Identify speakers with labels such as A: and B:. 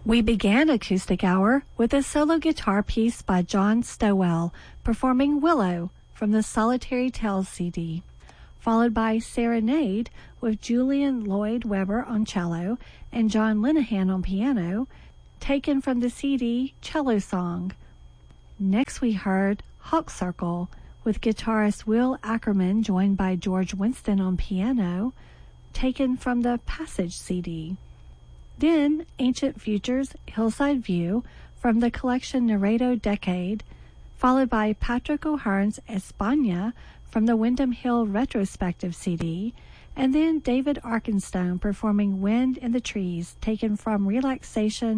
A: We began Acoustic Hour with a solo guitar piece by John Stowell performing Willow from the Solitary Tales CD, followed by Serenade with Julian Lloyd Webber on cello and John Linehan on piano, taken from the CD Cello Song. Next we heard Hawk Circle with guitarist Will Ackerman joined by George Winston on piano, taken from the Passage CD. Then Ancient Futures Hillside View from the collection Narrado Decade, followed by Patrick O'Hearn's España from the Windham Hill Retrospective CD, and then David Arkenstone performing Wind in the Trees, taken from Relaxation